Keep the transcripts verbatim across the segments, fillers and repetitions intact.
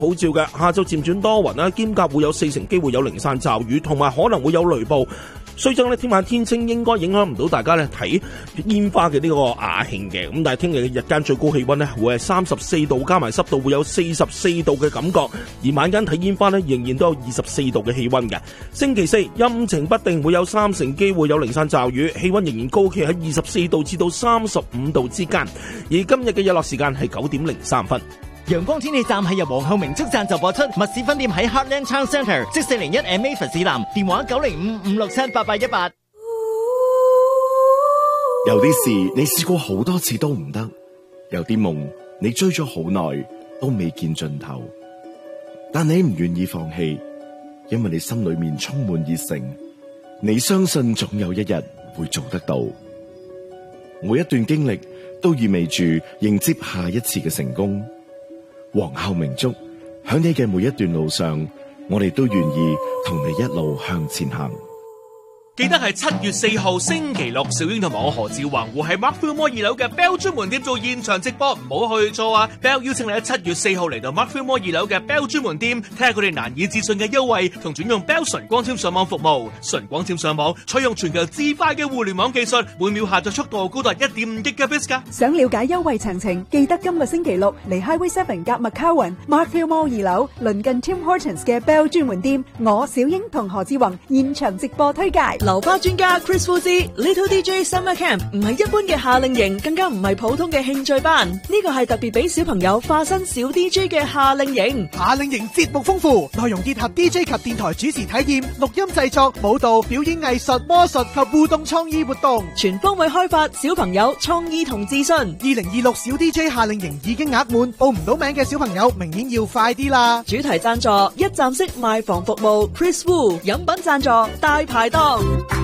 普照嘅，下晝漸轉多雲啦，兼夾會有四成機會有零散驟雨，同埋可能會有雷暴。雖則呢，聽晚天清應該影響唔到大家呢睇煙花嘅呢個雅興嘅，咁但係聽日嘅日間最高氣溫呢會係三十四度，加埋濕度會有四十四度嘅感覺，而晚間睇煙花呢仍然都有二十四度嘅氣溫嘅。星期四陰晴不定，會有三成機會有零散驟雨，氣溫仍然高企喺二十四度至到三十五度之間。而今日嘅日落時間係九點零三分。 陽光天氣站係由皇后明燭贊助播出，密市分店喺 Heartland Town Centre， 即四零一 M A 佛士南，電話九零五五六七八八一八。 有啲事你試過好多次都唔得，有啲夢你追咗好耐都未見盡頭，但你唔願意放棄，因為你心裏面充滿熱誠，你相信總有一日會做得到。每一段經歷都意味住迎接下一次嘅成功。皇后明燭，喺你嘅每一段路上，我哋都願意同你一路向前行。 記得係七月四號星期六，小英同埋我何志宏會喺 Markfield Mall 二樓嘅 Bell 專門店做現場直播，唔好去錯啊 ！Bell 邀請你喺七月四號嚟到 Markfield Mall 二樓嘅 Bell 專門店，睇下佢哋難以置信嘅優惠同轉用 Bell 純光纖上網服務。純光纖上網採用全球至快嘅互聯網技術，每秒下載速度高達一點五 Gigabits 噶。 想了解優惠詳情，記得今個星期六嚟 Highway Seven 夾麥卡雲 Markfield Mall 二樓，鄰近 Tim Hortons 嘅 Bell 專門店，我小英同何志宏現場直播推介。 流花專家Chris Fuzzy Little D J Summer Camp 唔係一般嘅夏令營，更加唔係普通嘅興趣班，呢個係特別俾小朋友化身小 D J 嘅夏令營。 夏令營節目豐富，內容結合 D J 及電台主持體驗、錄音製作、舞蹈、表演藝術、魔術及互動創意活動， 全方位開發小朋友創意同自信。 二零二六小 D J 夏令營已經額滿，報唔到名嘅小朋友明年要快啲啦！ 主題贊助一站式賣房服務 Chris Wu， 飲品贊助大排檔。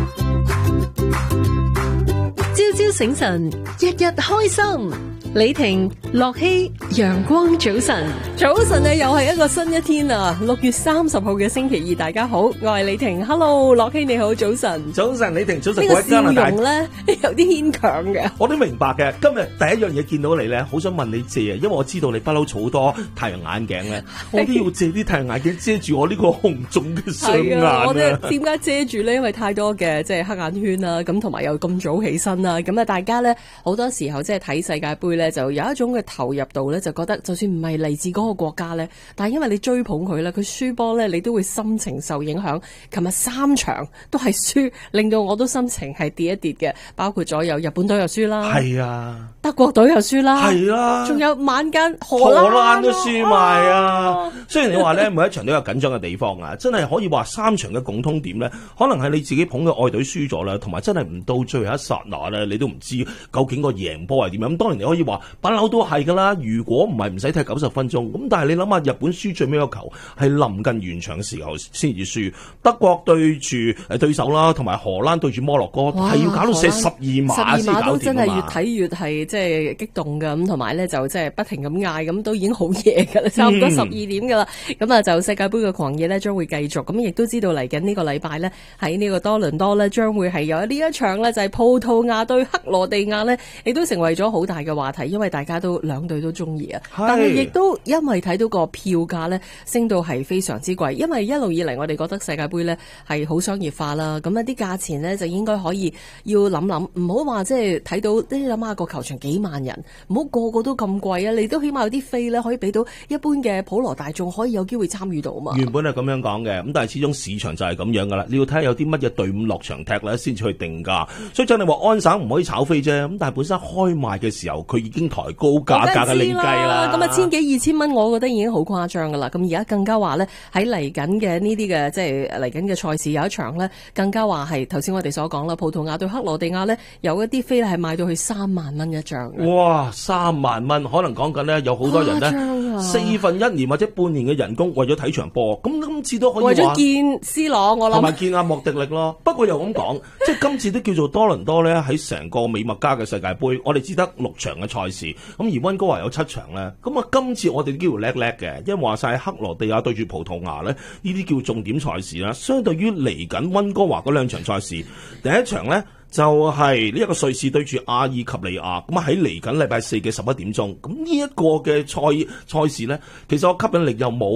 朝朝醒神，日日開心。李婷、樂希，陽光早晨， 早晨啊，又係一個新一天啊！六月三十號嘅星期二，大家好，我係李婷 ，Hello， 樂希你好，早晨， 早晨，李婷，早晨， 呢個笑容咧有啲牽強嘅， 我都明白嘅。今日第一樣嘢見到你咧，好想問你借啊，因為我知道你不嬲儲好多太陽眼鏡咧，我都要借啲太陽眼鏡遮住我呢個紅腫嘅雙眼啊！ 我哋點解遮住咧？因為太多嘅即係黑眼圈啦，咁同埋又咁早起身啦，咁啊大家咧好多時候即係睇世界盃咧，就有一種嘅投入度咧，就覺得就算唔係嚟自嗰個國家咧，但係因為你追捧佢咧，佢輸波咧，你都會心情受影響。琴日三場都係輸，令到我都心情係跌一跌嘅，包括咗有日本隊又輸啦， 係啊， 德國隊又輸啦， 係啦， 仲有晚間荷蘭荷蘭都輸埋啊！雖然你話咧，每一場都有緊張嘅地方啊，真係可以話三場嘅共通點咧，可能係你自己捧嘅愛隊輸咗啦，同埋真係唔到最後一剎那咧，你都唔知究竟個贏波係點樣。咁當然你可以話不嬲都係噶啦，如果唔係唔使踢九十分鐘。咁但係你諗下，日本輸最尾個球係臨近完場時候先至輸，德國對住誒對手啦，同埋荷蘭對住摩洛哥係要搞到射十二碼先搞掂啊嘛！十二碼都真係越睇越係即係激動噶，咁同埋咧就即係不停咁嗌，咁都已經好夜噶啦，差唔多十二點噶啦。咁啊、嗯、就世界盃嘅狂野咧將會繼續，咁亦都知道嚟緊呢個禮拜咧喺呢個多倫多咧將會係有呢一場咧就係葡萄牙對克羅地亞咧，亦都成為咗好大嘅話題，因為大家都兩隊都中意啊。但係亦都因為睇到個票價咧升到係非常之貴，因為一路以嚟我哋覺得世界盃咧係好商業化啦，咁一啲價錢咧就應該可以要諗諗，唔好話即係睇到你諗下個球場幾萬人，唔好個個都咁貴啊！你都起碼有啲飛咧可以俾到一般嘅普羅大眾可以有機會參與到嘛。原本係咁樣講嘅，咁但係始終市場就係咁樣噶啦，你要睇下有啲乜嘢隊伍落場踢咧，先至去定價。所以真係話安省唔可以炒飛啫，咁但係本身開賣嘅時候佢已經抬高價格嘅另計啦。咁啊千幾二千蚊，我覺得已經好誇張噶啦。咁而家更加話咧喺嚟緊嘅呢啲嘅即係嚟緊嘅賽事有一場咧，更加話係頭先我哋所講啦，葡萄牙對克羅地亞咧有一啲飛咧係賣到去三萬蚊一張。哇，三萬蚊，可能講緊咧有好多人咧、啊、四分一年或者半年嘅人工為咗睇場波，咁今次都可以為咗見 C 朗，我諗同埋見阿莫迪力咯。不過又咁講，即係今次都叫做多倫多咧喺成個美墨加嘅世界盃，我哋只得六場嘅賽事，咁而溫哥華有七場咧，咁啊今次我哋都叫叻叻嘅，因為話晒克羅地亞對住葡萄牙咧，呢啲叫重點賽事啦。相對於嚟緊溫哥華嗰兩場賽事，第一場咧就係呢一個瑞士對住阿爾及利亞，咁啊喺嚟緊禮拜四嘅十一點鐘，咁呢一個嘅賽賽事咧，其實個吸引力又冇